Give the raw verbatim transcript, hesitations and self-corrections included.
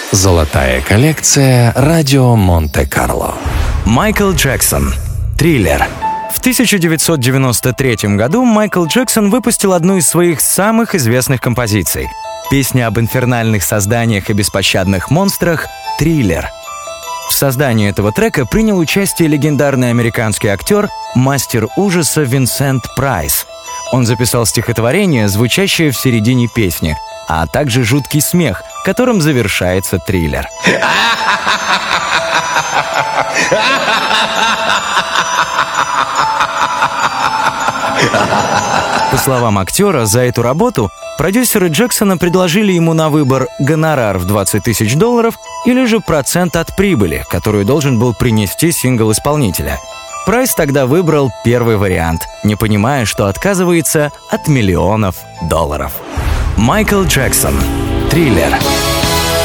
Золотая коллекция «Радио Монте-Карло». Майкл Джексон. Триллер. В тысяча девятьсот девяносто третьем году Майкл Джексон выпустил одну из своих самых известных композиций — песня об инфернальных созданиях и беспощадных монстрах «Триллер». В создании этого трека принял участие легендарный американский актер, мастер ужаса Винсент Прайс. Он записал стихотворение, звучащее в середине песни, а также жуткий смех, которым завершается триллер. По словам актера, за эту работу продюсеры Джексона предложили ему на выбор гонорар в двадцать тысяч долларов или же процент от прибыли, которую должен был принести сингл исполнителя. Прайс тогда выбрал первый вариант, не понимая, что отказывается от миллионов долларов. Майкл Джексон. Триллер.